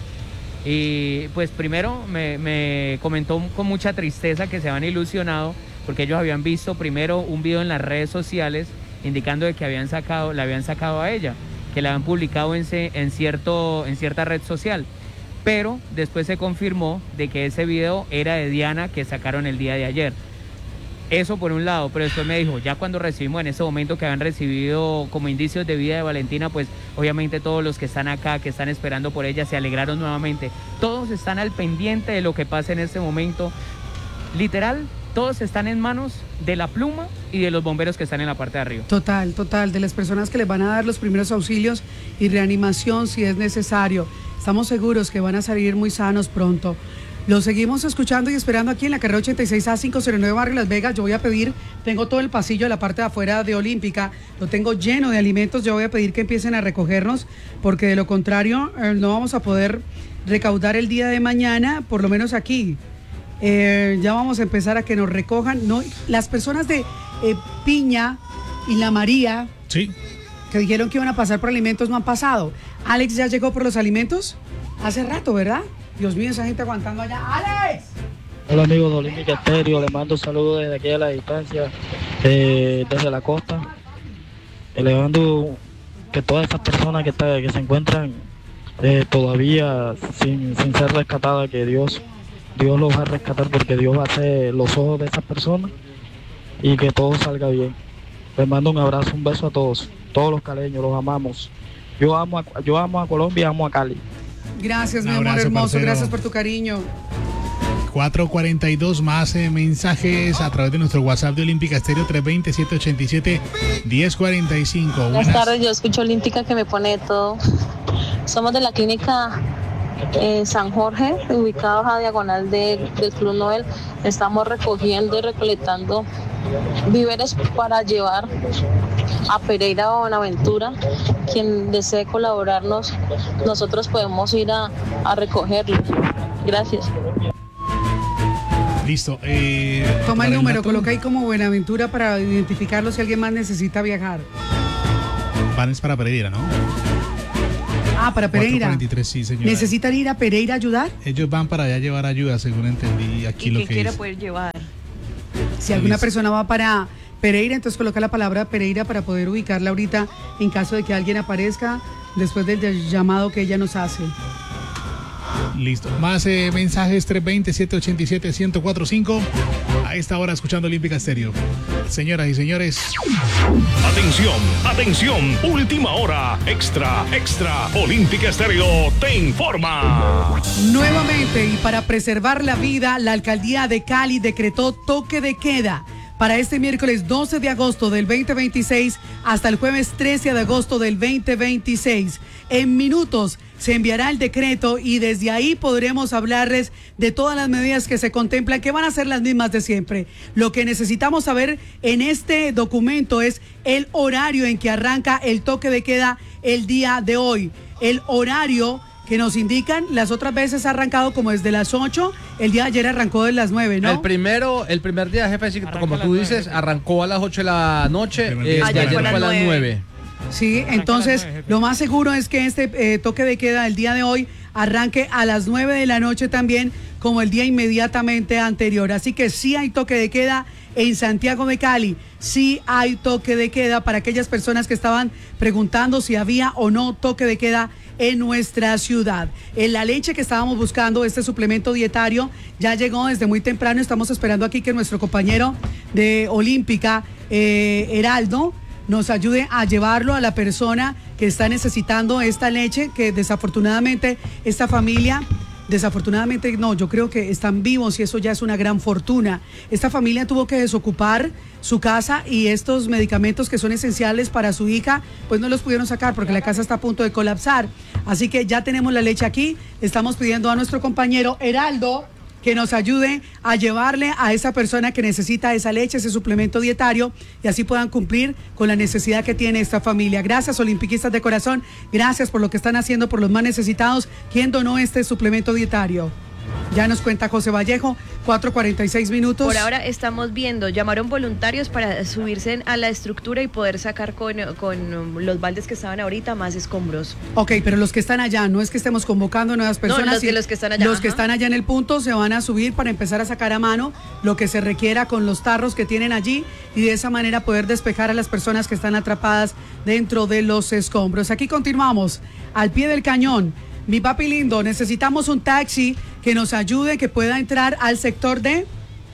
y pues primero me, me comentó con mucha tristeza que se habían ilusionado porque ellos habían visto primero un video en las redes sociales indicando de que habían sacado, la habían sacado a ella, que la habían publicado en, se, en, cierto, en cierta red social, pero después se confirmó de que ese video era de Diana que sacaron el día de ayer. Eso por un lado, pero después me dijo, ya cuando recibimos en ese momento que habían recibido como indicios de vida de Valentina, pues obviamente todos los que están acá, que están esperando por ella, se alegraron nuevamente. Todos están al pendiente de lo que pasa en este momento. Literal, todos están en manos de la pluma y de los bomberos que están en la parte de arriba. Total, total, de las personas que les van a dar los primeros auxilios y reanimación si es necesario. Estamos seguros que van a salir muy sanos pronto. Los seguimos escuchando y esperando aquí en la carrera ochenta y seis A quinientos nueve Barrio Las Vegas. Yo voy a pedir, tengo todo el pasillo de la parte de afuera de Olímpica, lo tengo lleno de alimentos. Yo voy a pedir que empiecen a recogernos porque de lo contrario eh, no vamos a poder recaudar el día de mañana, por lo menos aquí. Eh, ya vamos a empezar a que nos recojan. No, las personas de eh, Piña y La María, sí, que dijeron que iban a pasar por alimentos, no han pasado. Alex ya llegó por los alimentos hace rato, ¿verdad? Dios mío, esa gente aguantando allá. ¡Alex! Hola amigos de Olímpica Estéreo, les mando saludos desde aquí a la distancia, eh, desde la costa, elevando que todas estas personas que, está, que se encuentran eh, todavía sin, sin ser rescatadas, que Dios Dios los va a rescatar porque Dios va a hacer los ojos de esas personas y que todo salga bien. Les mando un abrazo, un beso a todos, todos los caleños, los amamos. Yo amo a, yo amo a Colombia, amo a Cali. Gracias, mi amor hermoso, parcero. Gracias por tu cariño. cuatro cuarenta y dos, más eh, mensajes a través de nuestro WhatsApp de Olímpica Estéreo tres dos cero, siete ocho siete, uno cero cuatro cinco. Buenas. Buenas tardes, yo escucho Olímpica que me pone de todo. Somos de la clínica eh, San Jorge, ubicados a diagonal de, del Club Nobel. Estamos recogiendo y recolectando víveres para llevar a Pereira o Buenaventura. Quien desee colaborarnos, nosotros podemos ir a, a recogerlo. Gracias. Listo. Eh, Toma el número, coloca ahí como Buenaventura para identificarlo si alguien más necesita viajar. Van es para Pereira, ¿no? Ah, para Pereira. cuatro cuarenta y tres, sí, señora. ¿Necesitan ir a Pereira a ayudar? Ellos van para allá a llevar ayuda, según entendí aquí ¿Y lo quien que quiera dice. poder llevar? Si alguna persona va para Pereira, entonces coloca la palabra Pereira para poder ubicarla ahorita en caso de que alguien aparezca después del llamado que ella nos hace. Listo. Más eh, mensajes tres dos cero, siete ocho siete, uno cero cuatro cinco. A esta hora escuchando Olímpica Estéreo. Señoras y señores. Atención, atención. Última hora. Extra, extra. Olímpica Estéreo te informa. Nuevamente, y para preservar la vida, la alcaldía de Cali decretó toque de queda para este miércoles doce de agosto del veinte veintiséis hasta el jueves trece de agosto del veinte veintiséis. En minutos se enviará el decreto y desde ahí podremos hablarles de todas las medidas que se contemplan, que van a ser las mismas de siempre. Lo que necesitamos saber en este documento es el horario en que arranca el toque de queda el día de hoy. El horario que nos indican, las otras veces ha arrancado como desde las ocho, el día de ayer arrancó desde las nueve, ¿no? El primero, el primer día, jefe, sí, como tú dices, arrancó a las ocho de la noche, eh, ayer ayer fue fue a las nueve. Sí, entonces lo más seguro es que este eh, toque de queda del día de hoy arranque a las nueve de la noche también, como el día inmediatamente anterior. Así que sí hay toque de queda en Santiago de Cali, sí hay toque de queda para aquellas personas que estaban preguntando si había o no toque de queda en nuestra ciudad. En la leche que estábamos buscando, este suplemento dietario, ya llegó desde muy temprano. Estamos esperando aquí que nuestro compañero de Olímpica, eh, Heraldo, nos ayude a llevarlo a la persona que está necesitando esta leche, que desafortunadamente esta familia, desafortunadamente no, yo creo que están vivos y eso ya es una gran fortuna. Esta familia tuvo que desocupar su casa y estos medicamentos que son esenciales para su hija, pues no los pudieron sacar porque la casa está a punto de colapsar. Así que ya tenemos la leche aquí, estamos pidiendo a nuestro compañero Heraldo que nos ayude a llevarle a esa persona que necesita esa leche, ese suplemento dietario, y así puedan cumplir con la necesidad que tiene esta familia. Gracias, olimpiquistas de corazón, gracias por lo que están haciendo por los más necesitados. ¿Quién donó este suplemento dietario? Ya nos cuenta José Vallejo, cuatro cuarenta y seis minutos. Por ahora estamos viendo, llamaron voluntarios para subirse a la estructura y poder sacar con, con los baldes que estaban ahorita más escombros. Ok, pero los que están allá, no es que estemos convocando nuevas personas. No, los, que, los que están allá. Los ajá. que están allá en el punto se van a subir para empezar a sacar a mano lo que se requiera con los tarros que tienen allí y de esa manera poder despejar a las personas que están atrapadas dentro de los escombros. Aquí continuamos, al pie del cañón. Mi papi lindo, necesitamos un taxi que nos ayude, que pueda entrar al sector de...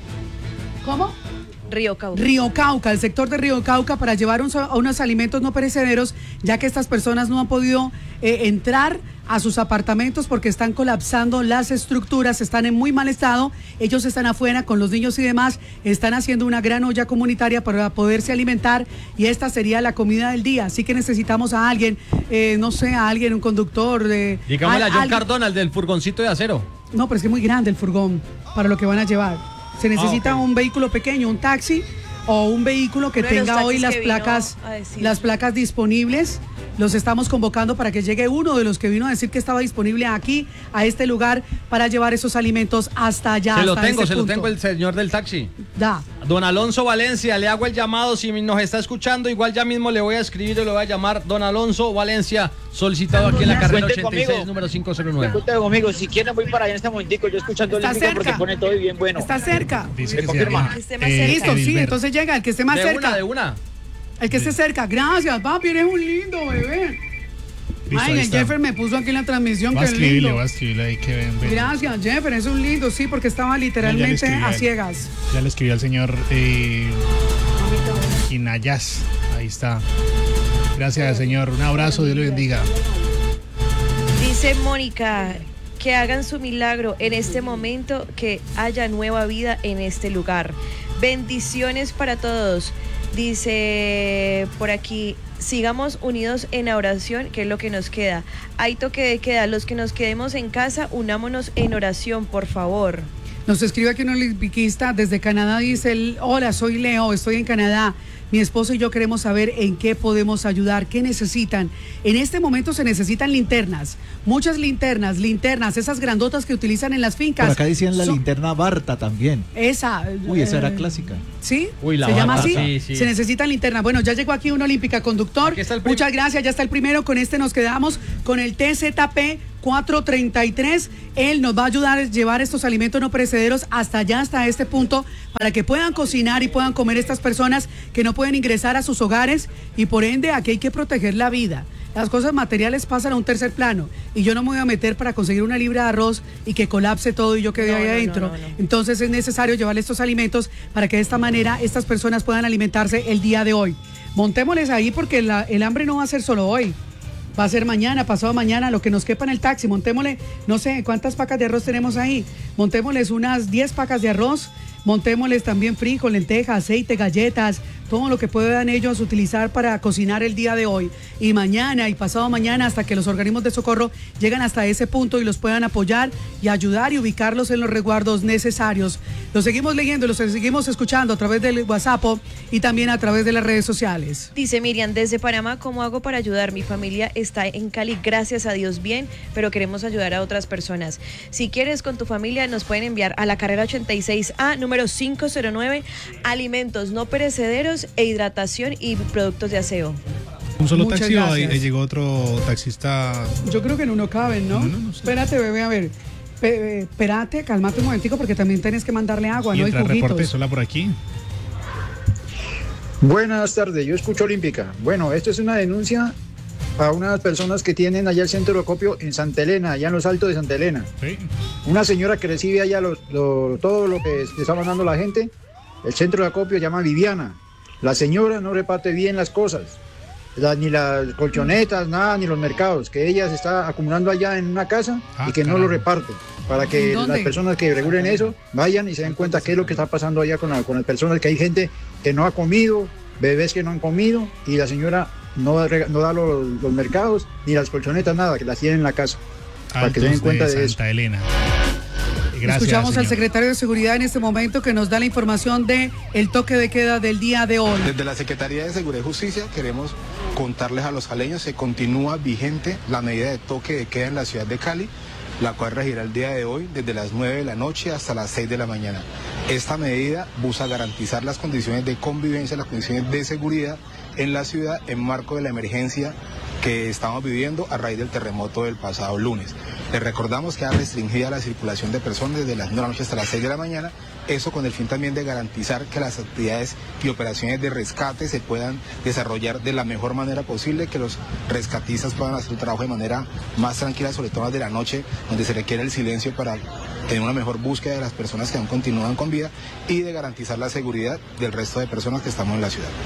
¿Cómo? Río Cauca. Río Cauca, el sector de Río Cauca, para llevar un, unos alimentos no perecederos, ya que estas personas no han podido eh, entrar a sus apartamentos porque están colapsando las estructuras, están en muy mal estado. Ellos están afuera con los niños y demás, están haciendo una gran olla comunitaria para poderse alimentar y esta sería la comida del día. Así que necesitamos a alguien, eh, no sé, a alguien, un conductor de... Digámosle a, a John alguien... Cardona, el del furgoncito de acero. No, pero es que es muy grande el furgón para lo que van a llevar. Se necesita ah, okay. un vehículo pequeño, un taxi o un vehículo que tenga hoy las placas, las placas disponibles. Los estamos convocando para que llegue uno de los que vino a decir que estaba disponible aquí, a este lugar, para llevar esos alimentos hasta allá. Se hasta lo tengo, ese se punto. lo tengo el señor del taxi. Da. Don Alonso Valencia, le hago el llamado, si nos está escuchando, igual ya mismo le voy a escribir y lo voy a llamar. Don Alonso Valencia, solicitado aquí en la carrera ochenta y seis, conmigo. Número quinientos nueve. Cuente conmigo, si quieren voy para allá en este momentico, yo escuchando el Olímpica porque pone todo y bien bueno. Está cerca. Dice que confirma. Que esté más cerca. Listo, sí, entonces llega el que esté más de cerca. Una, de una. El que esté cerca. Gracias, papi, eres un lindo bebé. Listo, Ay, el Jeffer me puso aquí en la transmisión, va que lindo. Va a escribirle ahí que ven, ven. Gracias, Jeffer, es un lindo, sí, porque estaba literalmente no, a ciegas. Ya le escribí al señor eh, Inayas, ahí está. Gracias, señor, un abrazo, Dios le bendiga. Dice Mónica, que hagan su milagro en este momento, que haya nueva vida en este lugar. Bendiciones para todos. Dice por aquí, sigamos unidos en la oración, que es lo que nos queda. Hay toque de queda, los que nos quedemos en casa, unámonos en oración, por favor. Nos escribe aquí un olimpiquista desde Canadá, dice él, hola, soy Leo, estoy en Canadá. Mi esposo y yo queremos saber en qué podemos ayudar, qué necesitan. En este momento se necesitan linternas, muchas linternas, linternas, esas grandotas que utilizan en las fincas. Por acá decían la Son... linterna Barta también. Esa. Uy, esa eh... era clásica. ¿Sí? Uy, la ¿Se Barta, llama así? Sí, sí. Se necesitan linternas. Bueno, ya llegó aquí una olímpica conductor. Muchas gracias, ya está el primero. Con este nos quedamos con el T Z P cuatrocientos treinta y tres. Él nos va a ayudar a llevar estos alimentos no perecederos hasta allá, hasta este punto, para que puedan cocinar y puedan comer estas personas que no pueden ingresar a sus hogares, y por ende aquí hay que proteger la vida. Las cosas materiales pasan a un tercer plano y yo no me voy a meter para conseguir una libra de arroz y que colapse todo y yo quede no, ahí no, adentro. no, no, no. Entonces es necesario llevarle estos alimentos para que de esta manera estas personas puedan alimentarse el día de hoy. Montémosles ahí porque la, el hambre no va a ser solo hoy. Va a ser mañana, pasado mañana, lo que nos quepa en el taxi. Montémosle, no sé, ¿cuántas pacas de arroz tenemos ahí? Montémosles unas diez pacas de arroz. Montémosles también frijol, lentejas, aceite, galletas, todo lo que puedan ellos utilizar para cocinar el día de hoy. Y mañana y pasado mañana, hasta que los organismos de socorro llegan hasta ese punto y los puedan apoyar y ayudar y ubicarlos en los resguardos necesarios. Los seguimos leyendo, los seguimos escuchando a través del WhatsApp y también a través de las redes sociales. Dice Miriam, desde Panamá, ¿cómo hago para ayudar? Mi familia está en Cali, gracias a Dios bien, pero queremos ayudar a otras personas. Si quieres con tu familia, nos pueden enviar a la carrera ochenta y seis A, número cinco cero nueve, alimentos no perecederos e hidratación y productos de aseo. ¿Un solo Muchas taxi o ahí, gracias. ahí llegó otro taxista? Yo creo que en uno caben, ¿no? No, no, no sé. Espérate, bebé, a ver. Pe- espérate, cálmate un momentico porque también tienes que mandarle agua, Y ¿no? Y entra el reporte juguitos. sola por aquí. Buenas tardes, yo escucho Olímpica. Bueno, esto es una denuncia a unas personas que tienen allá el centro de acopio en Santa Elena, allá en los altos de Santa Elena. Sí. Una señora que recibe allá los- lo- todo lo que le está mandando la gente, el centro de acopio se llama Viviana. La señora no reparte bien las cosas, la- ni las colchonetas, nada, ni los mercados, que ella se está acumulando allá en una casa Ah, y que no caramba. lo reparte, para que ¿Dónde? las personas que regulen eso vayan y se den cuenta qué es lo que está pasando allá con, la- con las personas, que hay gente que no ha comido, bebés que no han comido, y la señora no da, rega- no da los, los mercados, ni las colchonetas, nada, que las tienen en la casa, para que se den Altos cuenta de de eso. Santa Elena. Gracias, Escuchamos al señor. secretario de Seguridad en este momento que nos da la información de el toque de queda del día de hoy. Desde la Secretaría de Seguridad y Justicia queremos contarles a los caleños que continúa vigente la medida de toque de queda en la ciudad de Cali, la cual regirá el día de hoy desde las nueve de la noche hasta las seis de la mañana. Esta medida busca garantizar las condiciones de convivencia, las condiciones de seguridad en la ciudad en marco de la emergencia que estamos viviendo a raíz del terremoto del pasado lunes. Les recordamos que ha restringida la circulación de personas desde las nueve de la noche hasta las seis de la mañana, eso con el fin también de garantizar que las actividades y operaciones de rescate se puedan desarrollar de la mejor manera posible, que los rescatistas puedan hacer su trabajo de manera más tranquila, sobre todo de la noche, donde se requiere el silencio para tener una mejor búsqueda de las personas que aún continúan con vida y de garantizar la seguridad del resto de personas que estamos en la ciudad.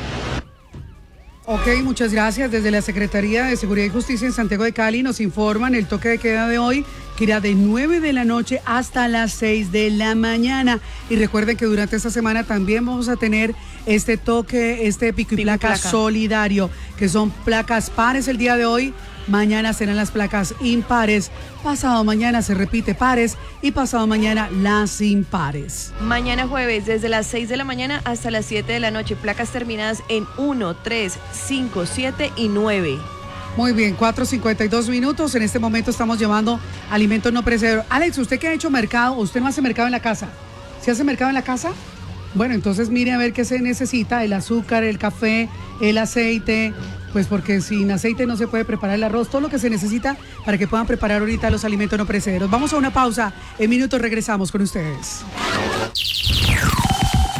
Ok, muchas gracias. Desde la Secretaría de Seguridad y Justicia en Santiago de Cali nos informan el toque de queda de hoy, que irá de nueve de la noche hasta las seis de la mañana. Y recuerden que durante esta semana también vamos a tener este toque, este pico y Pico y placa, placa. solidario, que son placas pares el día de hoy. Mañana serán las placas impares, pasado mañana se repite pares y pasado mañana las impares. Mañana jueves, desde las seis de la mañana hasta las siete de la noche, placas terminadas en uno, tres, cinco, siete y nueve. Muy bien, cuatro cincuenta y dos minutos. En este momento estamos llevando alimentos no perecederos. Alex, ¿usted que ha hecho mercado? ¿Usted no hace mercado en la casa? ¿Se hace mercado en la casa? Bueno, entonces mire a ver qué se necesita: el azúcar, el café, el aceite, pues porque sin aceite no se puede preparar el arroz, todo lo que se necesita para que puedan preparar ahorita los alimentos no perecederos. Vamos a una pausa, en minutos regresamos con ustedes.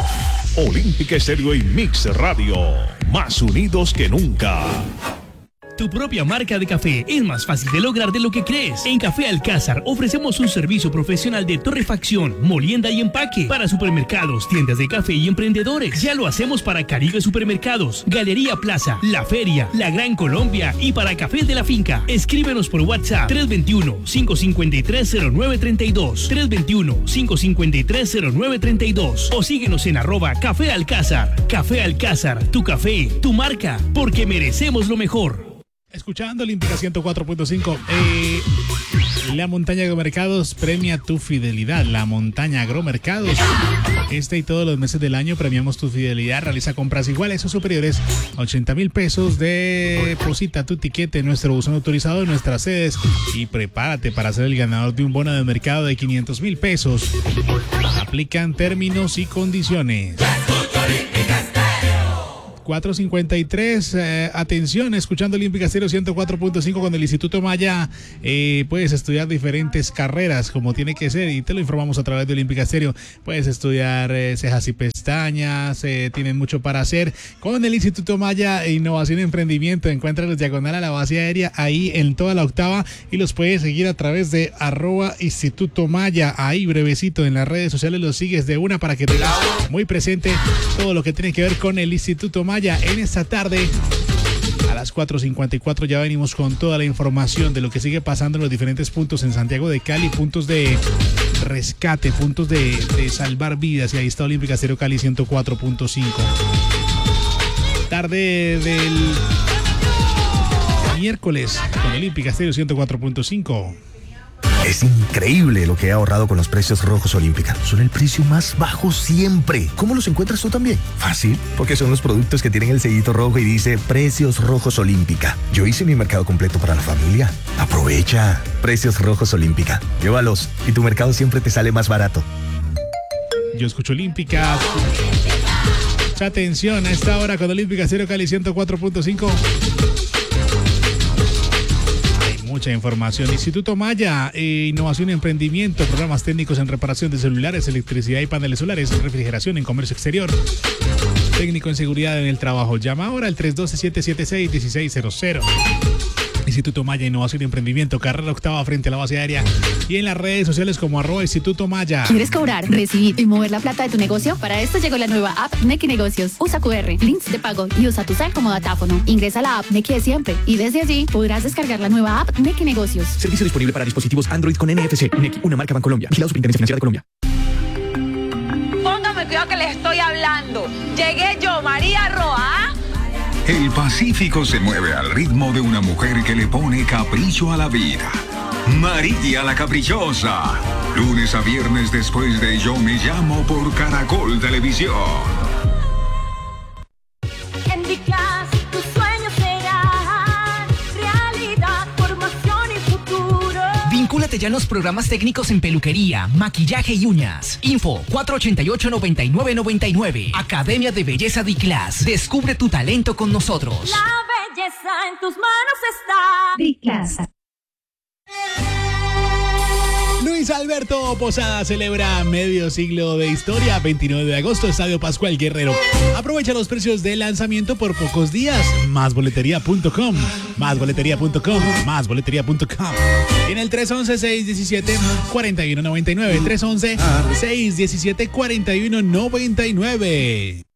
Olímpica Estéreo y Mix Radio, más unidos que nunca. Tu propia marca de café es más fácil de lograr de lo que crees. En Café Alcázar ofrecemos un servicio profesional de torrefacción, molienda y empaque para supermercados, tiendas de café y emprendedores. Ya lo hacemos para Caribe Supermercados, Galería Plaza, La Feria, La Gran Colombia y para Cafés de la Finca. Escríbenos por WhatsApp tres dos uno, cinco cinco tres, cero nueve tres dos, tres dos uno, cinco cinco tres, cero nueve tres dos o síguenos en arroba Café Alcázar. Café Alcázar, tu café, tu marca, porque merecemos lo mejor. Escuchando Olímpica ciento cuatro punto cinco, eh, la Montaña Agromercados premia tu fidelidad. La Montaña Agromercados, este y todos los meses del año premiamos tu fidelidad. Realiza compras iguales o superiores a ochenta mil pesos. Deposita tu tiquete en nuestro buzón autorizado en nuestras sedes y prepárate para ser el ganador de un bono de mercado de quinientos mil pesos. Aplican términos y condiciones. cuatro cincuenta y tres, eh, atención, escuchando Olímpica Estéreo ciento cuatro punto cinco con el Instituto Maya, eh, puedes estudiar diferentes carreras como tiene que ser y te lo informamos a través de Olímpica Estéreo. Puedes estudiar eh, cejas y pestañas, eh, tienen mucho para hacer con el Instituto Maya e Innovación y Emprendimiento. Encuéntralos diagonal a la base aérea ahí en toda la octava y los puedes seguir a través de arroba Instituto Maya, ahí brevecito en las redes sociales los sigues de una para que tengas muy presente todo lo que tiene que ver con el Instituto Maya. En esta tarde a las cuatro cincuenta y cuatro ya venimos con toda la información de lo que sigue pasando en los diferentes puntos en Santiago de Cali, puntos de rescate, puntos de, de salvar vidas, y ahí está Olímpica Estéreo Cali ciento cuatro punto cinco. Tarde del miércoles con Olímpica Estéreo ciento cuatro punto cinco. Es increíble lo que he ahorrado con los precios rojos Olímpica. Son el precio más bajo siempre. ¿Cómo los encuentras tú también? Fácil, porque son los productos que tienen el sellito rojo y dice Precios Rojos Olímpica. Yo hice mi mercado completo para la familia. Aprovecha. Precios Rojos Olímpica. Llévalos y tu mercado siempre te sale más barato. Yo escucho Olímpica. Mucha atención a esta hora con Olímpica Estéreo Cali ciento cuatro punto cinco. Mucha información. Instituto Maya, eh, Innovación y Emprendimiento, programas técnicos en reparación de celulares, electricidad y paneles solares, refrigeración en comercio exterior, técnico en seguridad en el trabajo. Llama ahora al tres uno dos, siete siete seis, uno seis cero cero. Instituto Maya, Innovación y Emprendimiento, carrera octava frente a la base aérea y en las redes sociales como arroba Instituto Maya. ¿Quieres cobrar, recibir y mover la plata de tu negocio? Para esto llegó la nueva app Nequi Negocios. Usa cu erre, links de pago y usa tu cel como datáfono. Ingresa a la app Nequi de siempre y desde allí podrás descargar la nueva app Nequi Negocios. Servicio disponible para dispositivos Android con N F C. Nequi, una marca Bancolombia. Vigilado Superintendencia Financiera de Colombia. Póngame cuidado que les estoy hablando. Llegué yo, María Roa. El Pacífico se mueve al ritmo de una mujer que le pone capricho a la vida. María la Caprichosa. Lunes a viernes después de Yo Me Llamo por Caracol Televisión. En Diclas, tus sueños serán realidad, formación y futuro. Vincúlate ya en los programas técnicos en peluquería, maquillaje y uñas. Info cuatro ochenta y ocho, noventa y nueve noventa y nueve. Academia de Belleza Diclas. Descubre tu talento con nosotros. La belleza en tus manos está. Diclas. Luis Alberto Posada celebra medio siglo de historia. Veintinueve de agosto, Estadio Pascual Guerrero. Aprovecha los precios de lanzamiento por pocos días. Más boletería punto com, más boletería punto com, más boletería punto com. En el tres once, seis diecisiete, cuarenta y uno noventa y nueve. tres once, seis diecisiete, cuarenta y uno noventa y nueve.